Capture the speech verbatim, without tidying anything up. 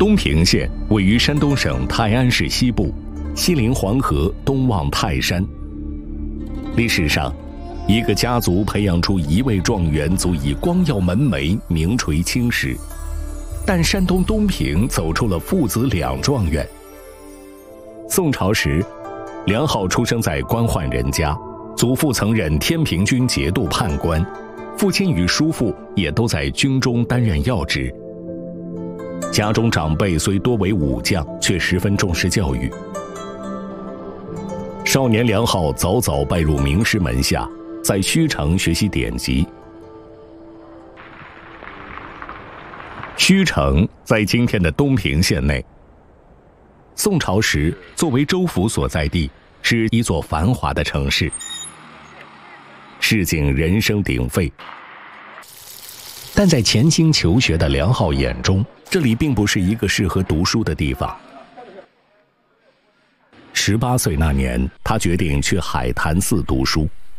东平县位于山东省泰安市西部，西临黄河，东望泰山。历史上，一个家族培养出一位状元，足以光耀门楣，名垂青史。但山东东平走出了父子两状元。宋朝时，梁浩出生在官宦人家，祖父曾任天平军节度判官，父亲与叔父也都在军中担任要职。家中长辈虽多为武将，却十分重视教育。少年梁浩早早拜入名师门下，在虚城学习典籍。虚城在今天的东平县内。宋朝时，作为州府所在地，是一座繁华的城市，市井人声鼎沸。但在潜心求学的梁浩眼中，这里并不是一个适合读书的地方。十八岁那年，他决定去海坛寺读书。